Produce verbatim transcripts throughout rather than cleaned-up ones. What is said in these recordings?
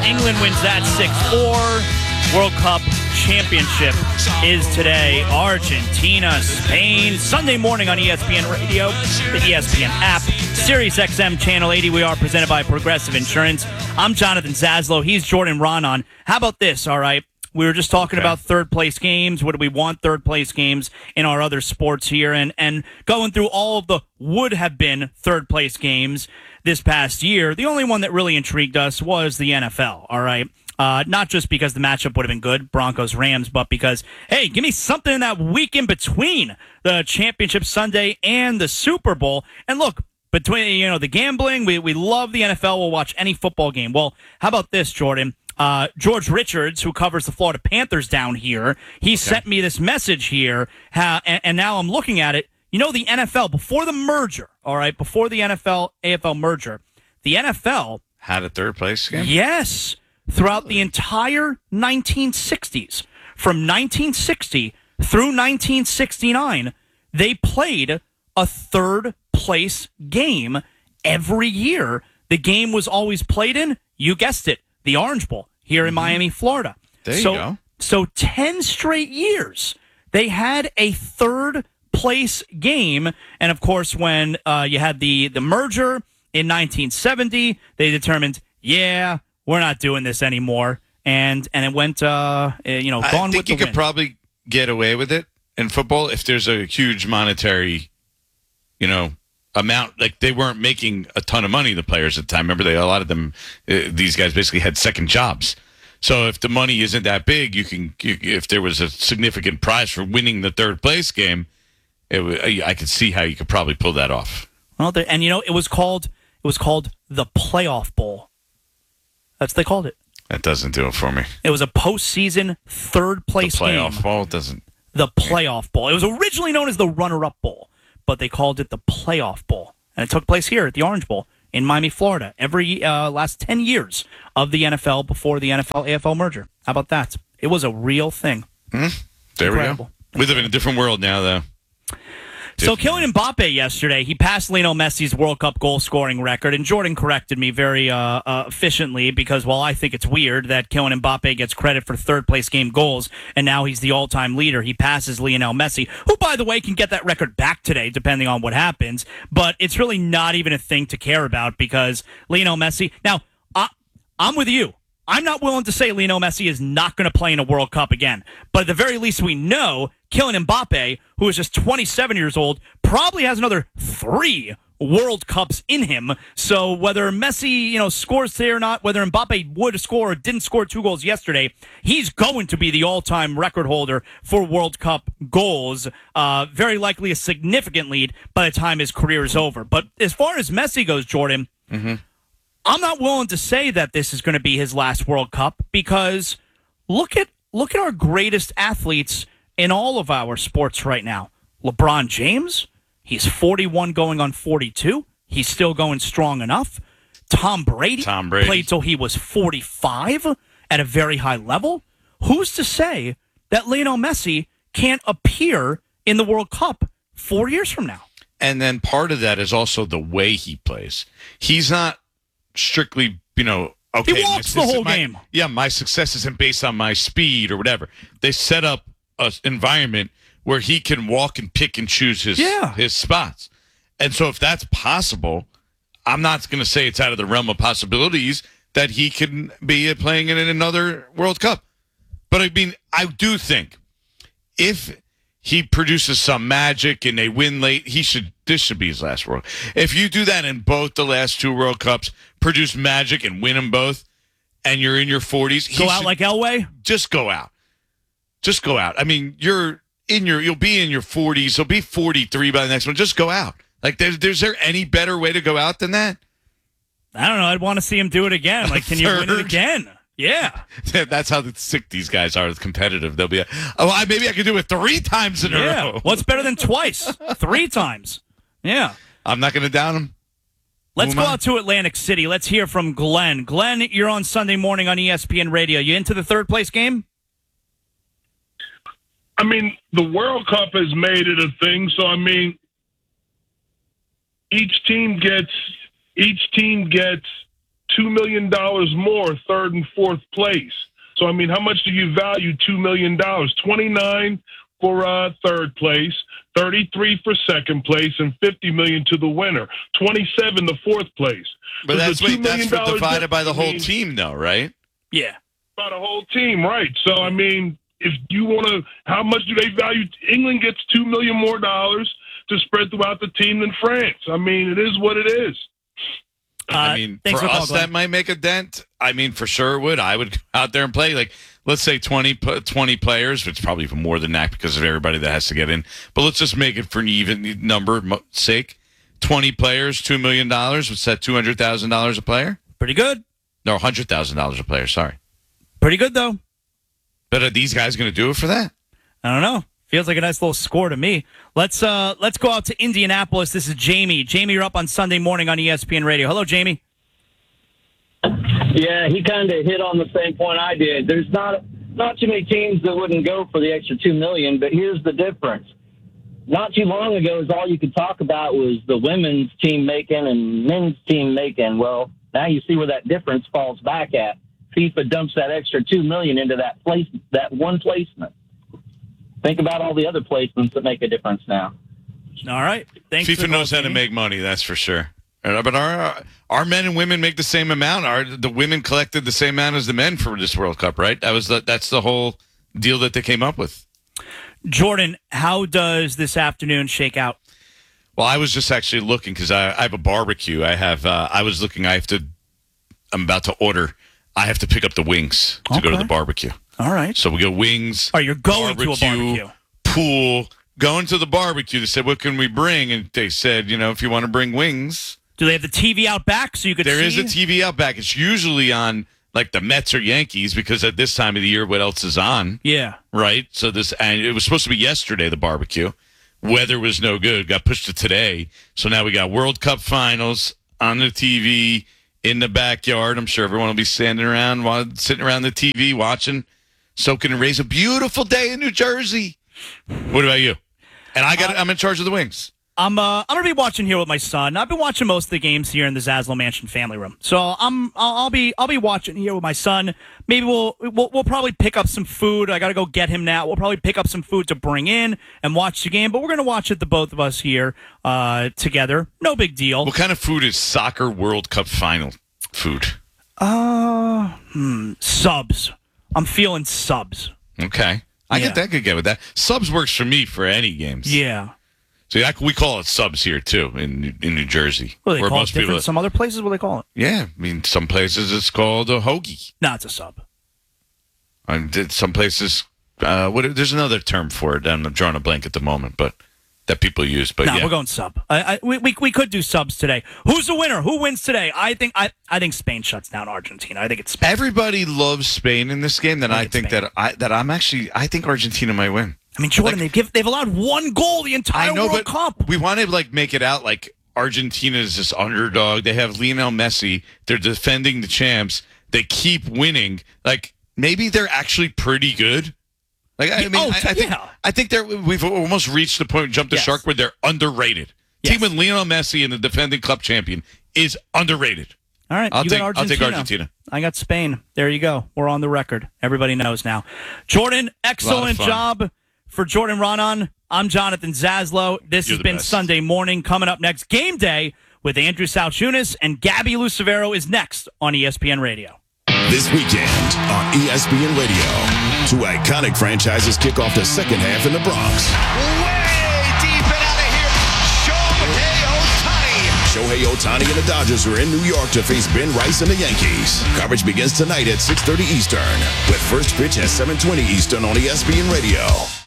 England wins that six four. World Cup championship is today. Argentina, Spain. Sunday morning on E S P N Radio, the E S P N app, Sirius X M Channel eighty. We are presented by Progressive Insurance. I'm Jonathan Zaslow. He's Jordan Ronan. How about this, all right? We were just talking okay. about third-place games. What do we want third-place games in our other sports here? And, and going through all of the would-have-been third-place games this past year, the only one that really intrigued us was the N F L, all right? Uh, not just because the matchup would have been good, Broncos-Rams, but because, hey, give me something in that week in between the championship Sunday and the Super Bowl. And look, between, you know, the gambling, we, we love the N F L. We'll watch any football game. Well, how about this, Jordan? Uh, George Richards, who covers the Florida Panthers down here, he okay. sent me this message here, how, and, and now I'm looking at it. You know, the N F L, before the merger, all right, before the N F L A F L merger, the N F L had a third place game? Yes. Throughout the entire nineteen sixties, from nineteen sixty through nineteen sixty-nine, they played a third-place game every year. The game was always played in, you guessed it, the Orange Bowl here in mm-hmm. Miami, Florida. There so, you go. So ten straight years, they had a third-place game. And, of course, when uh, you had the, the merger in nineteen seventy, they determined, yeah, we're not doing this anymore, and and it went, uh, you know, gone with the wind. I think you could probably get away with it in football if there's a huge monetary, you know, amount. Like, they weren't making a ton of money, the players at the time. Remember, they a lot of them, uh, these guys basically had second jobs. So if the money isn't that big, you can. You, if there was a significant prize for winning the third place game, it, I could see how you could probably pull that off. Well, there, and you know, it was called it was called the Playoff Bowl. That's what they called it. That doesn't do it for me. It was a postseason third-place game. The playoff game. bowl doesn't. The playoff bowl. It was originally known as the runner-up bowl, but they called it the playoff bowl. And it took place here at the Orange Bowl in Miami, Florida, every uh, last ten years of the N F L before the N F L A F L merger. How about that? It was a real thing. Mm, there Incredible. we go. We live in a different world now, though. So Kylian Mbappe yesterday, he passed Lionel Messi's World Cup goal-scoring record, and Jordan corrected me very uh, uh, efficiently because, well, I think it's weird that Kylian Mbappe gets credit for third-place game goals, and now he's the all-time leader. He passes Lionel Messi, who, by the way, can get that record back today, depending on what happens, but it's really not even a thing to care about because Lionel Messi... Now, I, I'm with you. I'm not willing to say Lionel Messi is not going to play in a World Cup again. But at the very least, we know Kylian Mbappe, who is just twenty-seven years old, probably has another three World Cups in him. So whether Messi, you know, scores today or not, whether Mbappe would score or didn't score two goals yesterday, he's going to be the all-time record holder for World Cup goals. Uh, very likely a significant lead by the time his career is over. But as far as Messi goes, Jordan... Mm-hmm. I'm not willing to say that this is going to be his last World Cup because look at look at our greatest athletes in all of our sports right now. LeBron James, he's forty-one going on forty-two. He's still going strong enough. Tom Brady, Tom Brady played till he was forty-five at a very high level. Who's to say that Lionel Messi can't appear in the World Cup four years from now? And then part of that is also the way he plays. He's not strictly, you know, okay. He walks the whole my, game. Yeah, my success isn't based on my speed or whatever. They set up an environment where he can walk and pick and choose his yeah. his spots. And so if that's possible, I'm not going to say it's out of the realm of possibilities that he can be playing in another World Cup. But I mean, I do think if he produces some magic and they win late, he should. This should be his last World. If you do that in both the last two World Cups, produce magic and win them both, and you're in your forties, go out like Elway. Just go out. Just go out. I mean, you're in your. You'll be in your forties. You'll be forty-three by the next one. Just go out. Like, there's, there's there any better way to go out than that? I don't know. I'd want to see him do it again. Like, can you win it again? Yeah. That's how sick these guys are, competitive. They'll be, a, oh, I, maybe I could do it three times in yeah. a row. What's better than twice? Three times. Yeah. I'm not going to down them. Let's go out to Atlantic City. Let's hear from Glenn. Glenn, you're on Sunday morning on E S P N Radio. You into the third place game? I mean, the World Cup has made it a thing. So, I mean, each team gets each team gets two million dollars more, third and fourth place. So, I mean, how much do you value two million dollars? twenty-nine for uh, third place, thirty-three for second place, and fifty million dollars to the winner. twenty-seven the fourth place. But So that's the wait, that's $2 for million divided by the whole means- team, though, right? Yeah. By the whole team, right? So, I mean, if you want to, how much do they value? England gets two million more dollars to spread throughout the team than France. I mean, it is what it is. Uh, I mean, thanks for for the call, us, Glenn. that might make a dent. I mean, for sure it would. I would go out there and play. Like, let's say twenty, pu- twenty players, which is probably even more than that because of everybody that has to get in. But let's just make it for an even number mo- sake. twenty players, two million dollars. What's that, two hundred thousand dollars a player? Pretty good. No, one hundred thousand dollars a player, sorry. Pretty good, though. But are these guys going to do it for that? I don't know. Feels like a nice little score to me. Let's uh let's go out to Indianapolis. This is Jamie. Jamie, you're up on Sunday morning on E S P N Radio. Hello, Jamie. Yeah, he kind of hit on the same point I did. There's not not too many teams that wouldn't go for the extra two million, but here's the difference. Not too long ago, is all you could talk about was the women's team making and men's team making. Well, now you see where that difference falls back at. FIFA dumps that extra two million into that place, that one placement. Think about all the other placements that make a difference now. All right. Thanks. for the FIFA knows call, how to Jamie. make money, that's for sure. Uh, But our our men and women make the same amount. Our the women collected the same amount as the men for this World Cup, right? That was the, that's the whole deal that they came up with. Jordan, how does this afternoon shake out? Well, I was just actually looking because I, I have a barbecue. I have. Uh, I was looking. I have to. I'm about to order. I have to pick up the wings to go to Okay. the barbecue. All right. So we go wings. Oh, you're going to a barbecue. Pool. Going to the barbecue. They said, "What can we bring?" And they said, "You know, if you want to bring wings, Do they have the T V out back so you could there see? is a T V out back. It's usually on like the Mets or Yankees because at this time of the year, what else is on?" Yeah. Right. So this, and it was supposed to be yesterday, the barbecue. Weather was no good. Got pushed to today. So now we got World Cup finals on the T V in the backyard. I'm sure everyone will be standing around, while sitting around the T V watching, soaking and rays. A beautiful day in New Jersey. What about you? And I got. Uh, I'm in charge of the wings. I'm uh, I'm gonna be watching here with my son. I've been watching most of the games here in the Zaslow Mansion family room, so I'm I'll, I'll be I'll be watching here with my son. Maybe we'll we'll, we'll probably pick up some food. I gotta go get him now. We'll probably pick up some food to bring in and watch the game. But we're gonna watch it, the both of us here uh, together. No big deal. What kind of food is soccer World Cup final food? Uh, hmm, subs. I'm feeling subs. Okay, I Yeah. get that. Could get with that. Subs works for me for any games. Yeah. So I, we call it subs here too in in New Jersey. What do they where call it most different? people- Some other places, what do they call it? Yeah, I mean, some places it's called a hoagie. No, it's a sub. And did some places, uh, what? There's another term for it. I'm drawing a blank at the moment, but that people use. But No, yeah, we're going sub. I, I, we, we we could do subs today. Who's the winner? Who wins today? I think I I think Spain shuts down Argentina. I think it's Spain. everybody loves Spain in this game. Then I I think think it's Spain. that I that I'm actually I think Argentina might win. I mean, Jordan, Like- they've give, they've allowed one goal the entire I know, World but Cup. we want to like make it out like Argentina is this underdog. They have Lionel Messi. They're defending the champs. They keep winning. Like maybe they're actually pretty good. Like I Yeah, mean, oh, I, I think yeah. I think they're we've almost reached the point, jumped the Yes. shark, where they're underrated. Yes. Team with Lionel Messi and the defending club champion is underrated. All right, I'll you take- got I'll Argentina. take Argentina. I got Spain. There you go. We're on the record. Everybody knows now. Jordan, excellent fun. job for Jordan Ronan. I'm Jonathan Zaslow. This You're has the been best. Sunday morning. Coming up next, game day with Andrew Salchunas and Gabby Lucevero is next on E S P N Radio. This weekend on E S P N Radio, two iconic franchises kick off the second half in the Bronx. Way deep and out of here. Shohei Ohtani. Shohei Ohtani and the Dodgers are in New York to face Ben Rice and the Yankees. Coverage begins tonight at six thirty Eastern, with first pitch at seven twenty Eastern on E S P N Radio.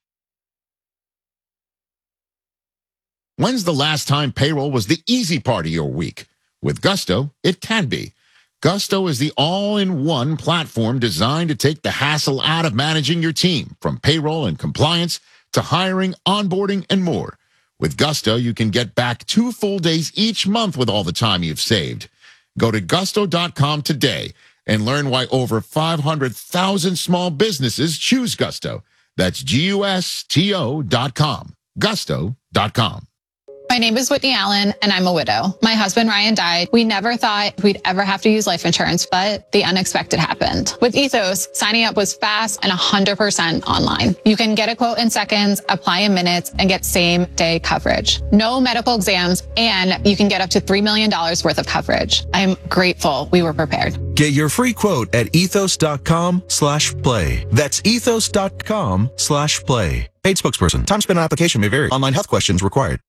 When's the last time payroll was the easy part of your week? With Gusto, it can be. Gusto is the all-in-one platform designed to take the hassle out of managing your team, from payroll and compliance to hiring, onboarding, and more. With Gusto, you can get back two full days each month with all the time you've saved. Go to gusto dot com today and learn why over five hundred thousand small businesses choose Gusto. That's G U S T O dot com. gusto dot com. My name is Whitney Allen, and I'm a widow. My husband, Ryan, died. We never thought we'd ever have to use life insurance, but the unexpected happened. With Ethos, signing up was fast and one hundred percent online. You can get a quote in seconds, apply in minutes, and get same-day coverage. No medical exams, and you can get up to three million dollars worth of coverage. I'm grateful we were prepared. Get your free quote at ethos.com slash play. That's ethos.com slash play. Paid spokesperson. Time spent on application may vary. Online health questions required.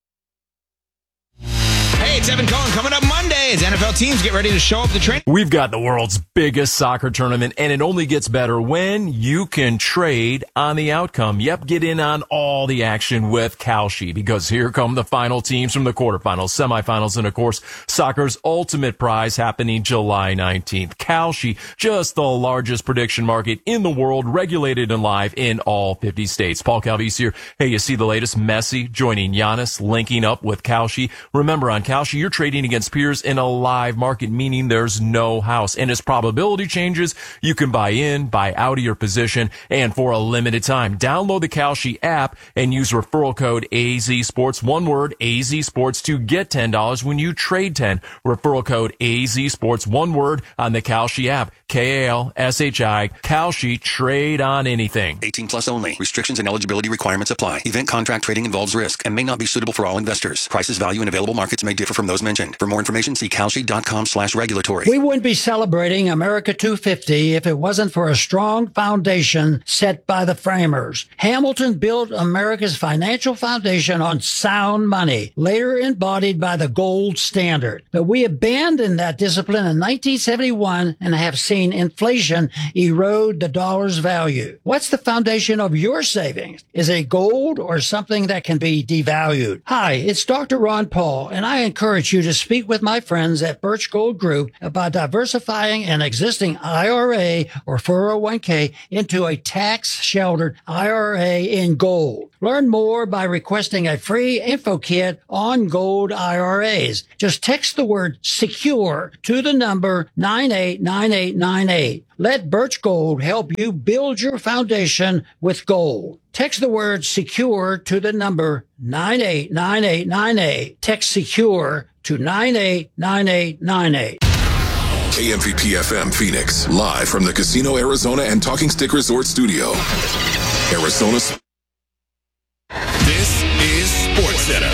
Hey, it's Evan Cohen. Coming up Monday as N F L teams get ready to show up the train. We've got the world's biggest soccer tournament, and it only gets better when you can trade on the outcome. Yep, get in on all the action with Kalshi, because here come the final teams from the quarterfinals, semifinals, and of course, soccer's ultimate prize happening July nineteenth. Kalshi, just the largest prediction market in the world, regulated and live in all fifty states. Paul Calvise here. Hey, you see the latest? Messi joining Giannis, linking up with Kalshi. Remember, on Kalshi, you're trading against peers in a live market, meaning there's no house. And as probability changes, you can buy in, buy out of your position, and for a limited time. Download the Kalshi app and use referral code A Z Sports, one word, A Z Sports, to get ten dollars when you trade ten. Referral code A Z Sports, one word, on the Kalshi app. K A L S H I, Kalshi, trade on anything. eighteen plus only. Restrictions and eligibility requirements apply. Event contract trading involves risk and may not be suitable for all investors. Prices, value, and available markets may differ from those mentioned. For more information, see kalshi.com slash regulatory. We wouldn't be celebrating America two fifty if it wasn't for a strong foundation set by the framers. Hamilton built America's financial foundation on sound money, later embodied by the gold standard. But we abandoned that discipline in nineteen seventy-one and have seen inflation erode the dollar's value. What's the foundation of your savings? Is it gold or something that can be devalued? Hi, it's Doctor Ron Paul, and I encourage you to speak with my friends at Birch Gold Group about diversifying an existing I R A or four oh one k into a tax-sheltered I R A in gold. Learn more by requesting a free info kit on gold I R As. Just text the word SECURE to the number nine eight nine eight nine eight. Let Birch Gold help you build your foundation with gold. Text the word SECURE to the number nine eight nine eight nine eight. Text SECURE to nine eight nine eight nine eight. K M V P F M Phoenix, live from the Casino Arizona and Talking Stick Resort Studio. Arizona. This is SportsCenter.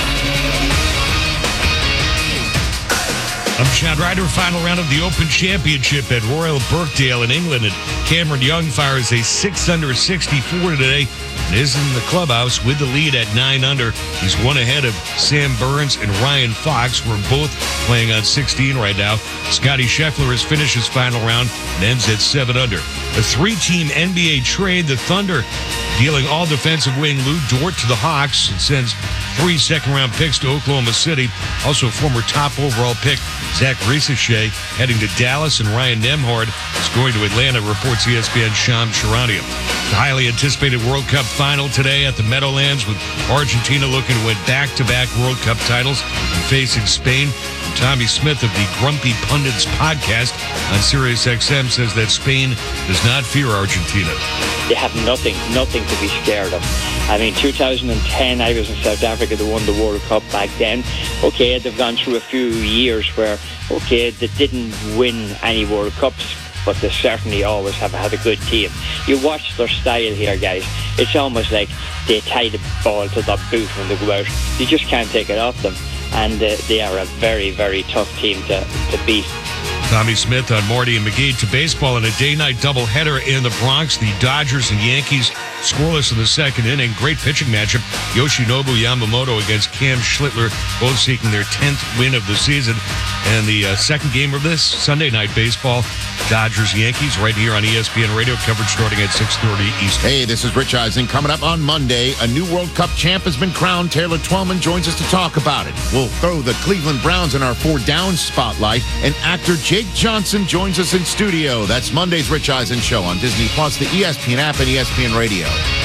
I'm Chad Ryder. Final round of the Open Championship at Royal Birkdale in England. And Cameron Young fires a six under sixty-four today and is in the clubhouse with the lead at nine under. He's one ahead of Sam Burns and Ryan Fox. We're both playing on sixteen right now. Scotty Scheffler has finished his final round and ends at seven under. A three-team N B A trade, the Thunder dealing all defensive wing Lou Dort to the Hawks and sends three second-round picks to Oklahoma City. Also, former top overall pick Zach Ricochet heading to Dallas, and Ryan Nembhard is going to Atlanta, reports E S P N Sham Charania. The highly anticipated World Cup final today at the Meadowlands, with Argentina looking to win back-to-back World Cup titles and facing Spain. Tommy Smith of the Grumpy Pundits podcast on Sirius X M says that Spain does not fear Argentina. They have nothing, nothing to be scared of. I mean, two thousand ten, I was in South Africa that won the World Cup back then. Okay, they've gone through a few years where, okay, they didn't win any World Cups, but they certainly always have had a good team. You watch their style here, guys. It's almost like they tie the ball to the boot when they go out. You just can't take it off them. And uh, they are a very, very tough team to, to beat. Tommy Smith on Marty and McGee. To baseball in a day-night doubleheader in the Bronx. The Dodgers and Yankees scoreless in the second inning. Great pitching matchup. Yoshinobu Yamamoto against Cam Schlittler, both seeking their tenth win of the season. And the uh, second game of this Sunday night baseball, Dodgers-Yankees, right here on E S P N Radio. Coverage starting at six thirty Eastern. Hey, this is Rich Eisen. Coming up on Monday, a new World Cup champ has been crowned. Taylor Twellman joins us to talk about it. We'll throw the Cleveland Browns in our four down spotlight. And actor Jake Johnson joins us in studio. That's Monday's Rich Eisen Show on Disney Plus, the E S P N app, and E S P N Radio.